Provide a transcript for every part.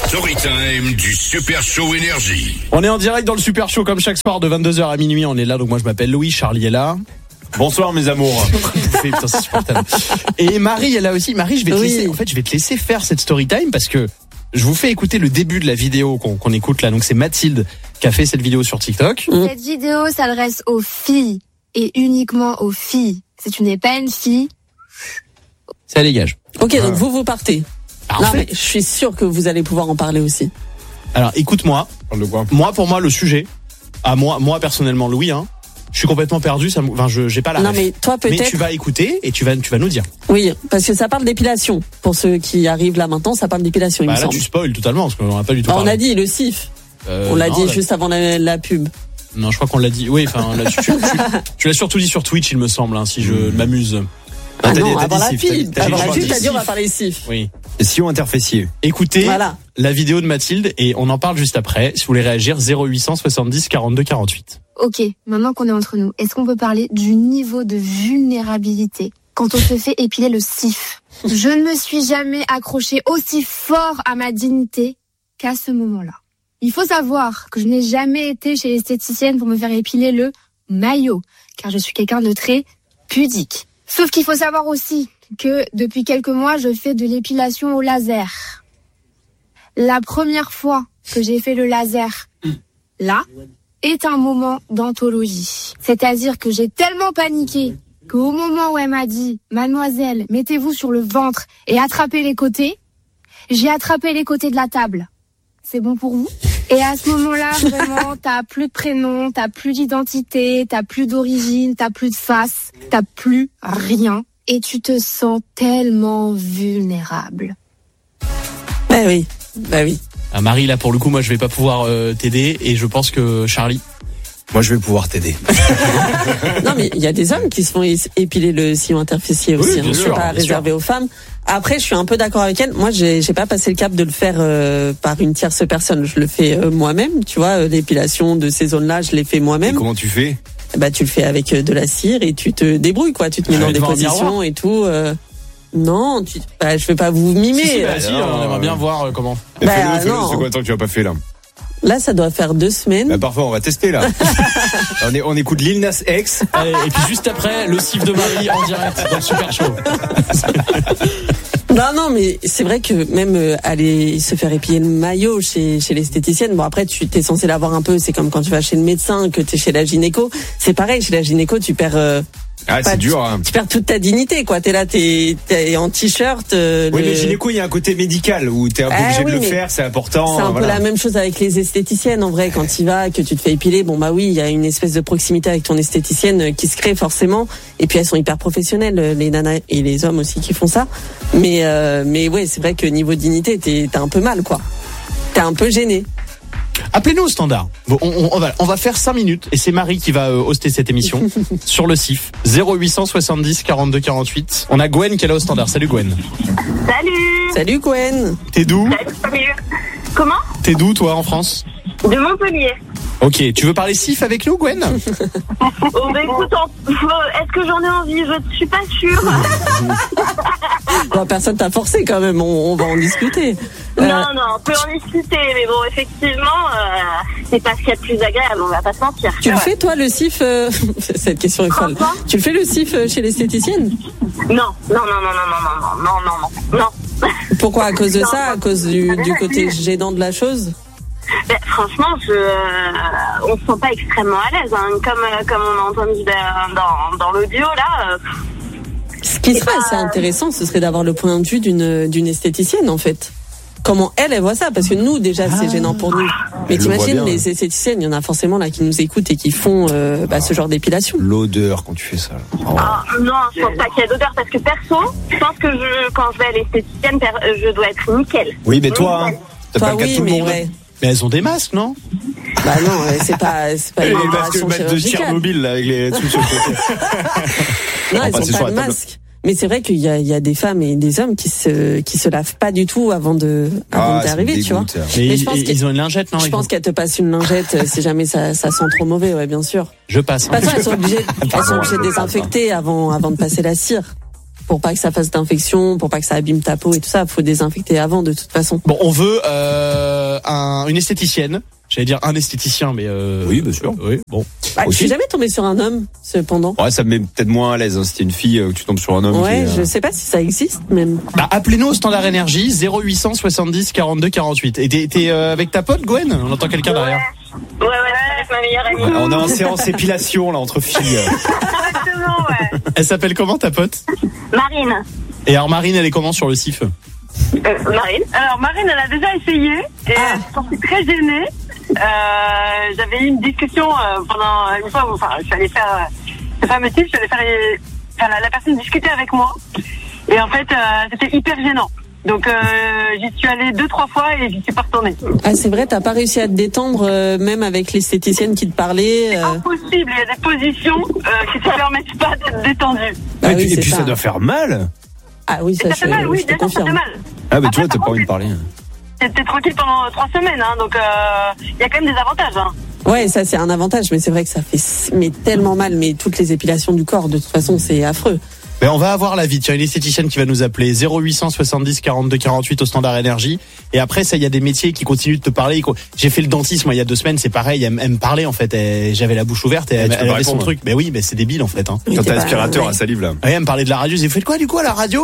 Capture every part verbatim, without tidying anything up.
Storytime du Super Show Énergie. On est en direct dans le Super Show comme chaque soir de vingt-deux heures à minuit. On est là, donc moi je m'appelle Louis, Charlie est là. Bonsoir mes amours. Putain, c'est supportable. Et Marie est là aussi. Marie, je vais te Oui. laisser. En fait, je vais te laisser faire cette story time parce que je vous fais écouter le début de la vidéo qu'on, qu'on écoute là. Donc c'est Mathilde qui a fait cette vidéo sur TikTok. Cette vidéo s'adresse aux filles et uniquement aux filles. Si tu n'es pas une fille, Ça dégage. Ok, donc vous, vous partez. Alors, non, en fait- mais je suis sûre que vous allez pouvoir en parler aussi. Alors écoute-moi. Parle de quoi? Moi, pour moi, le sujet, à moi, moi personnellement, Louis, hein, je suis complètement perdu. Ça, me- enfin, je, j'ai pas la. Non, ref. mais toi, Mais peut-être. tu vas écouter et tu vas, tu vas nous dire. Oui, parce que ça parle d'épilation. Pour ceux qui arrivent là maintenant, ça parle d'épilation, il Bah me là, semble. tu spoil totalement parce qu'on n'a pas du tout Bah, on parlé. a dit le S I F. Euh, on l'a non, dit là- juste avant la, la pub. Non, je crois qu'on l'a dit. Oui, enfin, là, tu, tu, tu- tu l'as surtout dit sur Twitch, il me semble, hein, si je m'amuse. Ah t'as non, dit- t'as avant dit la S I F, pub. t'as dit- Avant t'as la dit pub, t'as S I dit on va F. parler S I F. Oui. Sillon interfessier. Écoutez Voilà. la vidéo de Mathilde et on en parle juste après. Si vous voulez réagir, zéro huit cent soixante-dix quarante-deux quarante-huit. ok, maintenant qu'on est entre nous, est-ce qu'on peut parler du niveau de vulnérabilité quand on se fait épiler le S I F? Je ne me suis jamais accrochée aussi fort à ma dignité qu'à ce moment-là. Il faut savoir que je n'ai jamais été chez l'esthéticienne pour me faire épiler le maillot, car je suis quelqu'un de très pudique. Sauf qu'il faut savoir aussi que depuis quelques mois, je fais de l'épilation au laser. La première fois que j'ai fait le laser, là, est un moment d'anthologie. C'est-à-dire que j'ai tellement paniqué qu'au moment où elle m'a dit « Mademoiselle, mettez-vous sur le ventre et attrapez les côtés », j'ai attrapé les côtés de la table. C'est bon pour vous? Et à ce moment-là, vraiment, t'as plus de prénom, t'as plus d'identité, t'as plus d'origine, t'as plus de face, t'as plus rien. Et tu te sens tellement vulnérable. Bah oui, bah oui. Ah, Marie, là, pour le coup, moi, je vais pas pouvoir euh, t'aider et je pense que Charlie. Moi je vais pouvoir t'aider. Non, mais il y a des hommes qui se font é- épiler le sillon interfessier Oui, aussi. bien hein. sûr, C'est pas bien réservé aux femmes. Après, je suis un peu d'accord avec elle. Moi, j'ai, j'ai pas passé le cap de le faire euh, par une tierce personne. Je le fais euh, moi-même. Tu vois, euh, l'épilation de ces zones-là, je l'ai fait Et moi-même. comment tu fais? Bah, tu le fais avec euh, de la cire et tu te débrouilles, quoi. Tu te mets Ouais, dans des devant un positions miroir. et tout. euh. Non, tu, bah, je vais pas vous mimer. Si, si, bah, si, alors, on aimerait euh, bien voir euh, comment. Mais Bah, fais-le, fais-le, non. c'est combien de temps que tu l'as pas fait là? Là, ça doit faire deux semaines. Bah parfois on va tester là. on, est, on écoute Lil Nas X. Allez, et puis juste après, le S I F de Marie en direct dans le Super Show. Non, non, mais c'est vrai que même euh, aller se faire épiler le maillot chez, chez l'esthéticienne, bon après tu t'es censé l'avoir un peu, c'est comme quand tu vas chez le médecin, que tu es chez la gynéco, c'est pareil, chez la gynéco tu perds... euh, Ah pas- c'est dur hein. Tu perds toute ta dignité, quoi. T'es là, t'es, t'es en t-shirt. euh, Oui le- mais gynéco il y a un côté médical où t'es un peu Ah obligé oui, de le mais faire, c'est important. C'est un voilà. peu la même chose avec les esthéticiennes, en vrai. Quand tu vas, que tu te fais épiler, bon bah oui, il y a une espèce de proximité avec ton esthéticienne euh, qui se crée forcément. Et puis elles sont hyper professionnelles, euh, les nanas et les hommes aussi qui font ça. Mais euh, mais ouais, c'est vrai que niveau dignité, t'es t'as un peu mal, quoi. T'es un peu gêné. Appelez-nous au standard. Bon, on, on, on va, on va faire cinq minutes et c'est Marie qui va euh, hoster cette émission sur le S I F. zéro huit cent soixante-dix quarante-deux quarante-huit. On a Gwen qui est là au standard. Salut Gwen. Salut. Salut Gwen. T'es d'où? Salut. Comment? T'es d'où toi en France? De Montpellier. Ok, tu veux parler S I F avec nous Gwen? Oh bah écoute, en- est-ce que j'en ai envie? Je ne suis pas sûre. Bon, personne t'a forcé quand même. On, on va en discuter. Euh, Non, non, on peut en discuter, mais bon, effectivement, euh, c'est pas ce qu'il y a de plus agréable, on va pas se mentir. Tu le Ouais. fais toi le S I F euh, Cette question est folle. Quoi Tu le fais le S I F euh, chez l'esthéticienne? Non, non, non, non, non, non, non, non, non, non, non. Pourquoi? À cause de Non, ça? À cause du, du côté gênant de la chose? Ben, franchement, je, euh, on se sent pas extrêmement à l'aise, hein, comme, euh, comme on a entendu dans, dans, dans l'audio, là. Euh, Ce qui Et serait bah, assez intéressant, ce serait d'avoir le point de vue d'une d'une esthéticienne, en fait. Comment elle, elle voit ça? Parce que nous, déjà, c'est gênant pour nous. Mais Elle le voit t'imagines, bien. les esthéticiennes, il y en a forcément là qui nous écoutent et qui font euh, bah, ce genre d'épilation. L'odeur quand tu fais ça. Oh. ah, non, je pense pas qu'il y a d'odeur, parce que perso, je pense que je, quand je vais à l'esthéticienne, per- euh, je dois être nickel. Oui mais toi hein, t'as Toi, pas le cas de oui, tout le mais monde. ouais. Mais elles ont des masques, non? Bah non, euh, c'est pas, c'est pas Et une les masques opération de chirurgicale. Tchernobyl là avec les trucs sur le côté. Non, On ils va passer ont sur pas la de table. masque. Mais c'est vrai qu'il y a, il y a des femmes et des hommes qui se, qui se lavent pas du tout avant de, avant Ah, d'y ça me arriver, tu vois. dégoûte, ça. Mais, Mais ils, je pense ils- que- ils ont une lingette, non? Je ils pense ont- qu'elle te passe une lingette euh, si jamais ça, ça sent trop mauvais, ouais, bien sûr. Je passe. De toute façon, elles sont obligées, elles sont obligées de désinfecter avant, avant de passer la cire. pour pas que ça fasse d'infection, pour pas que ça abîme ta peau et tout ça. Faut désinfecter avant de toute façon. Bon, on veut euh, un, une esthéticienne. J'allais dire un esthéticien, mais euh, oui, bien sûr. Oui, bon. Bah, je suis jamais tombée sur un homme, cependant. Ouais, ça me met peut-être moins à l'aise. Hein, si t'es une fille, euh, que tu tombes sur un homme. Ouais, qui, euh... je sais pas si ça existe même. Bah, appelez-nous au standard énergie zéro huit cent soixante-dix quarante-deux quarante-huit. Et t'es, t'es euh, avec ta pote Gwen? On entend quelqu'un derrière. Ouais, ouais, avec ma meilleure amie. Ouais, on est en séance épilation là entre filles. Exactement, ouais. Elle s'appelle comment ta pote? Marine. Et alors Marine, elle est comment sur le sif? Euh, Marine. Alors Marine, elle a déjà essayé et Ah. elle s'est sentie très gênée. Euh, j'avais eu une discussion euh, pendant une fois où enfin, je suis allée faire euh, ce fameux type, je suis allée faire les, enfin, la, la personne discutait avec moi et en fait euh, c'était hyper gênant. Donc euh, j'y suis allée deux trois fois et j'y suis pas retournée. Ah, c'est vrai, t'as pas réussi à te détendre euh, même avec l'esthéticienne qui te parlait. C'est euh... impossible, il y a des positions euh, qui te permettent pas d'être détendu. Bah et oui, puis, et c'est puis ça. ça doit faire mal. Ah oui, ça, Ça je, fait mal, oui, je te bien sûr, ça fait confirme. mal. Ah bah Après, tu vois, t'as par pas envie de contre, parler. T'es, t'es tranquille pendant trois semaines, hein, donc il euh, y a quand même des avantages. Hein. Ouais, ça c'est un avantage, mais c'est vrai que ça fait mais tellement mal. Mais toutes les épilations du corps, de toute façon, c'est affreux. Mais on va avoir l'avis. Tiens, une esthéticienne qui va nous appeler zéro huit cent soixante-dix quarante-deux quarante-huit au standard énergie. Et après, ça, il y a des métiers qui continuent de te parler. J'ai fait le dentiste, moi, il y a deux semaines, c'est pareil. Elle, elle me parlait, en fait. Elle- J'avais la bouche ouverte et elle, tu peux elle pas avait son répondre. truc. Mais oui, mais c'est débile, en fait. Hein. Oui, Quand t'es t'as pas- l'aspirateur ouais. à salive là. Ouais, elle me parlait de la radio. J'ai fait quoi, du coup, à la radio?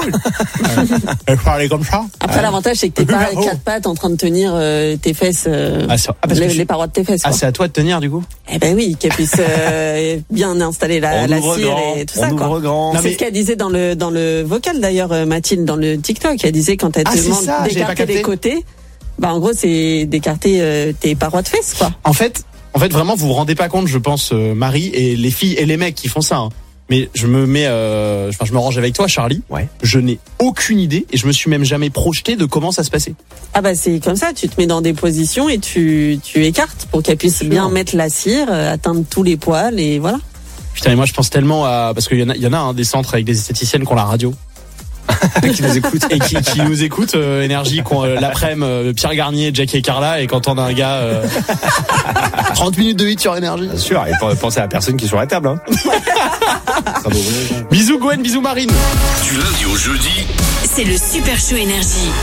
Elle parlait comme ça. Après, l'avantage, c'est que t'es pas à quatre pattes en train de tenir euh, tes fesses, euh, Ah, ça- ah, parce que les, je- les parois de tes fesses. Ah, Quoi. c'est à toi de tenir, du coup? Eh ben oui, qu'elle puisse euh, bien installer la, On la ouvre cire grand, et tout on ça. ouvre Quoi. grand. Non, C'est mais- ce qu'elle disait dans le dans le vocal d'ailleurs, euh, Mathilde, dans le TikTok. Elle disait quand elle Ah, te c'est demande ça, j'avais pas d'écarter capté. les côtés, bah en gros c'est d'écarter euh, tes parois de fesses, quoi. En fait, en fait, vraiment, vous vous rendez pas compte, je pense, euh, Marie, et les filles et les mecs qui font ça. Hein. Mais je me mets, euh, enfin, je me range avec toi, Charlie. Ouais. Je n'ai aucune idée et je me suis même jamais projeté de comment ça se passait. Ah bah c'est comme ça, tu te mets dans des positions et tu tu écartes pour qu'elle puisse Sûr. bien mettre la cire, euh, atteindre tous les poils et voilà. Putain, et moi, je pense tellement à, parce qu'il y en a, il y en a hein, des centres avec des esthéticiennes qui ont la radio. Qui nous écoute. Et qui, qui nous écoutent, euh, énergie, qui ont, euh, l'après-midi, euh, Pierre Garnier, Jack et Carla, et quand on a un gars, euh, trente minutes de hit sur énergie. Bien sûr, et pensez à la personne qui est sur la table. Hein. Ça vaut vraiment. Bisous Gwen, bisous Marine. Du lundi au jeudi, C'est le Super Show Énergie.